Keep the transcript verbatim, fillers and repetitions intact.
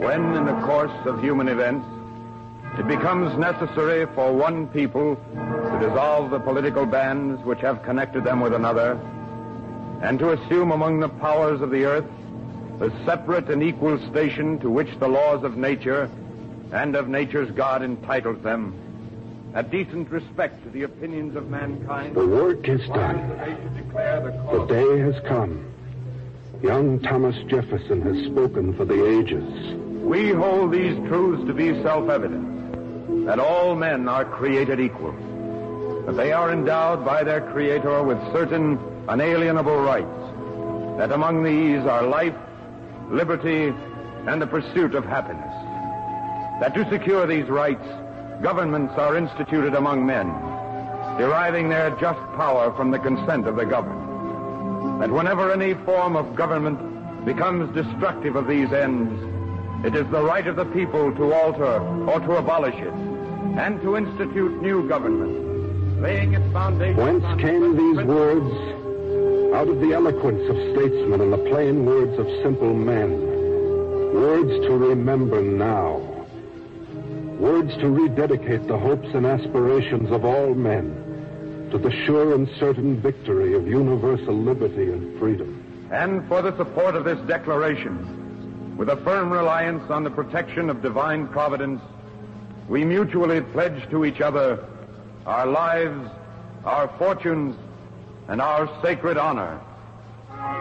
When, in the course of human events, it becomes necessary for one people to dissolve the political bands which have connected them with another, and to assume among the powers of the earth the separate and equal station to which the laws of nature and of nature's God entitles them, a decent respect to the opinions of mankind. The work is done. The day has come. Young Thomas Jefferson has spoken for the ages. We hold these truths to be self-evident, that all men are created equal, that they are endowed by their Creator with certain unalienable rights, that among these are life, liberty, and the pursuit of happiness, that to secure these rights, governments are instituted among men, deriving their just power from the consent of the governed, that whenever any form of government becomes destructive of these ends, it is the right of the people to alter or to abolish it, and to institute new government, laying its foundation. Whence came these words? Out of the eloquence of statesmen and the plain words of simple men. Words to remember now. Words to rededicate the hopes and aspirations of all men to the sure and certain victory of universal liberty and freedom. And for the support of this declaration, with a firm reliance on the protection of divine providence, we mutually pledge to each other our lives, our fortunes, and our sacred honor.